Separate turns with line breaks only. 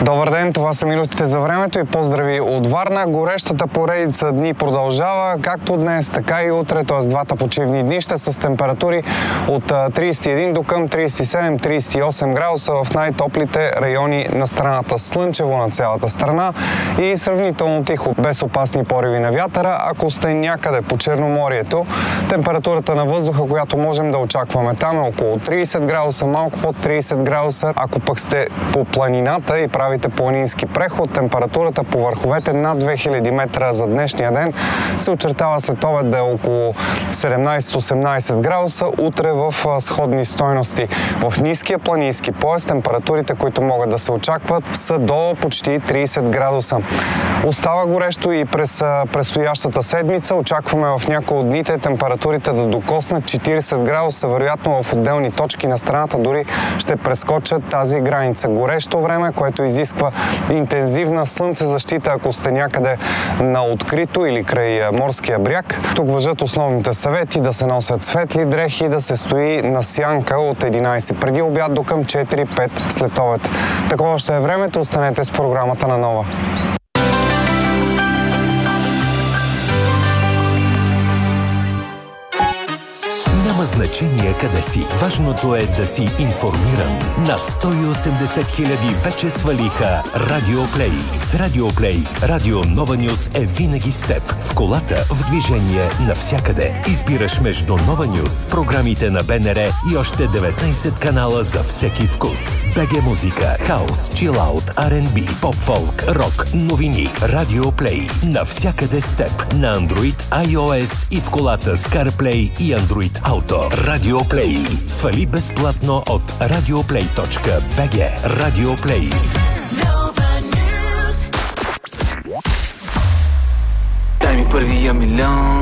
Добър ден, това са минутите за времето и поздрави от Варна. Горещата поредица дни продължава, както днес, така и утре, т.е. двата почивни дни ще са с температури от 31 до към 37-38 градуса в най-топлите райони на страната. Слънчево на цялата страна и сравнително тихо, без опасни пориви на вятъра. Ако сте някъде по Черноморието, температурата на въздуха, която можем да очакваме там, е около 30 градуса, малко под 30 градуса. Ако пък сте по планината и правите планински преход, температурата по върховете над 2000 метра за днешния ден се очертава след обед да е около 17-18 градуса, утре в сходни стойности. В ниския планински пояс температурите, които могат да се очакват, са до почти 30 градуса. Остава горещо и през предстоящата седмица. Очакваме в някои от дните температурите да докоснат 40 градуса, вероятно в отделни точки на страната дори ще прескочат тази граница. Горещо време, което изисква интензивна слънцезащита, ако сте някъде на открито или край морския бряг. Тук важат основните съвети: да се носят светли дрехи, да се стои на сянка от 11 преди обяд до към 4-5 след обед. Такова ще е времето. Останете с програмата на Нова.
Няма значение къде си. Важното е да си информиран. Над 180 хиляди вече свалиха Радио Плей. С Радио Плей Радио Нова Нюс е винаги с теб. В колата, в движение, навсякъде. Избираш между Нова Нюс, програмите на БНР и още 19 канала за всеки вкус. БГ музика, хаус, чилаут, R&B, поп-фолк, рок, новини. Радио Плей. Навсякъде с теб. На Android, iOS и в колата с CarPlay и Android Auto. Радио Плей. Свали безплатно от radioplay.bg. Радио Плей.
Дай ми първия милион.